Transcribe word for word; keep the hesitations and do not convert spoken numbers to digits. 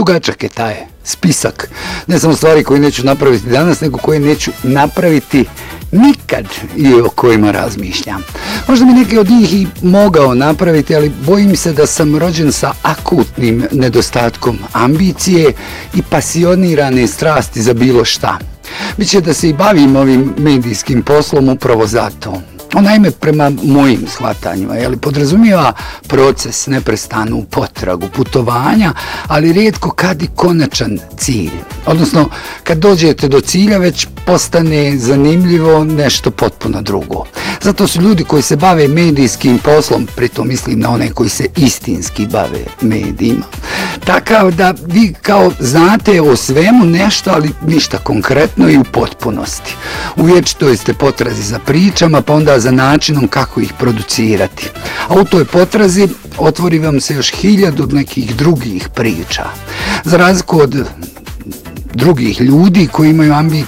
dugačak je taj spisak. Ne samo stvari koje neću napraviti danas, nego koje neću napraviti nikad i o kojima razmišljam. Možda mi neke od njih i mogao napraviti, ali bojim se da sam rođen sa akutnim nedostatkom ambicije i pasionirane strasti za bilo šta. Biće da se i bavim ovim medijskim poslom upravo zato. On naime prema mojim shvatanjima jeli, podrazumijeva proces neprestanu potragu, putovanja, ali rijetko kad i konačan cilj. Odnosno, kad dođete do cilja već postane zanimljivo nešto potpuno drugo. Zato su ljudi koji se bave medijskim poslom, pritom mislim na one koji se istinski bave medijima, takav da vi kao znate o svemu nešto, ali ništa konkretno i u potpunosti. U vječitoj ste potrazi za pričama, pa onda za načinom kako ih producirati. A u toj potrazi otvori vam se još hiljadu nekih drugih priča. Za razliku od drugih ljudi koji imaju ambi,